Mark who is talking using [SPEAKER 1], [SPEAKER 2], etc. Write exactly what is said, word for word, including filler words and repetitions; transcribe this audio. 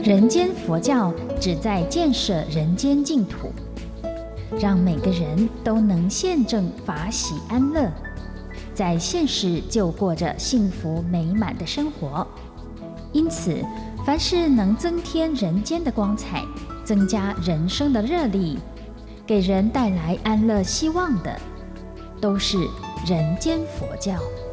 [SPEAKER 1] 人间佛教旨在建设人间净土，让每个人都能现证法喜安乐，在现实就过着幸福美满的生活。因此，凡是能增添人间的光彩，增加人生的热力，给人带来安乐希望的，都是人间佛教。